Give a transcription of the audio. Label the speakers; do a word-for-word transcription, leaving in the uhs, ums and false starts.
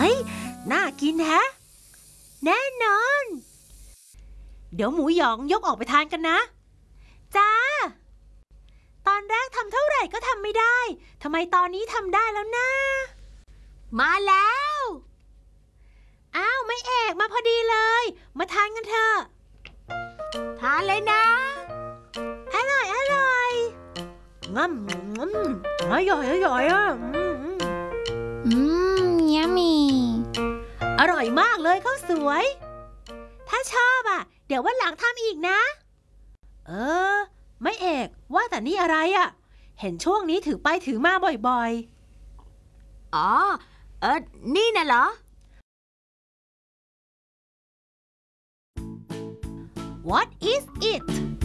Speaker 1: ฮ้ยน่ากินแฮะแน่นอนเดี๋ยวหมูหยองยกออกไปทานกันนะจ้าตอนแรกทำเท่าไหร่ก็ทำไม่ได้ทำไมตอนนี้ทำได้แล้วนะมาแล้วอ้าวไม่เอกมาพอดีเลยมาทานกันเถอะทานเลยนะอร่อยอร่อยงั้มงั้มอร่อยอร่อยอ่ะ
Speaker 2: อืมยามี
Speaker 1: อร่อยมากเลยข้าวสวยถ้าชอบอ่ะเดี๋ยววันหลังทำอีกนะเออไม่เอกว่าแต่นี่อะไรอ่ะเห็นช่วงนี้ถือไปถือมาบ่อยๆอ๋อเออนี่น่ะเหรอ What is it